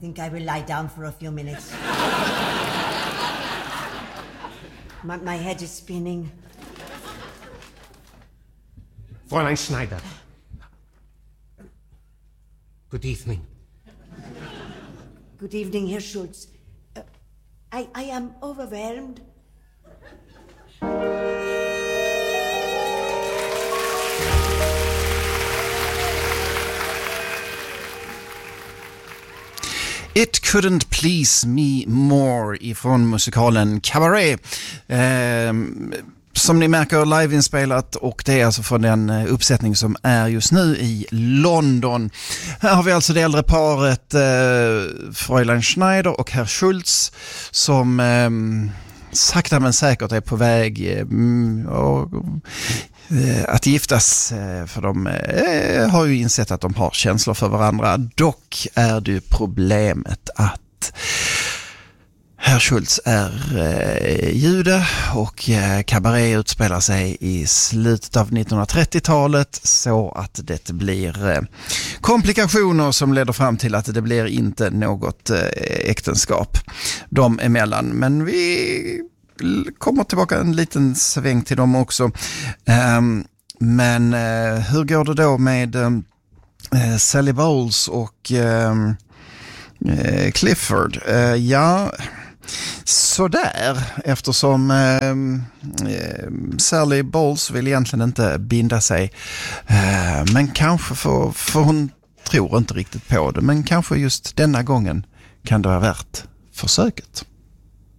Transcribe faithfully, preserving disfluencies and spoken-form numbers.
think I will lie down for a few minutes. my, my head is spinning. Fräulein Schneider. Good evening. Good evening, Herr Schultz. Uh, I, I am overwhelmed. It couldn't please me more ifrån musikalen Cabaret. Eh, som ni märker liveinspelat, och det är alltså från den uppsättning som är just nu i London. Här har vi alltså det äldre paret eh, Fräulein Schneider och herr Schultz som eh, sakta men säkert är på väg eh, och, eh, att giftas, för de eh, har ju insett att de har känslor för varandra. Dock är det problemet att herr Schultz är eh, jude och eh, Cabaret utspelar sig i slutet av nittonhundratrettiotalet, så att det blir eh, komplikationer som leder fram till att det blir inte något eh, äktenskap dem emellan. Men vi kommer tillbaka en liten sväng till dem också. Um, men uh, hur går det då med um, uh, Sally Bowles och um, uh, Clifford? Uh, ja, sådär, eftersom uh, uh, Sally Bowles vill egentligen inte binda sig. Uh, men kanske för, för hon tror inte riktigt på det. Men kanske just denna gången kan det vara värt försöket.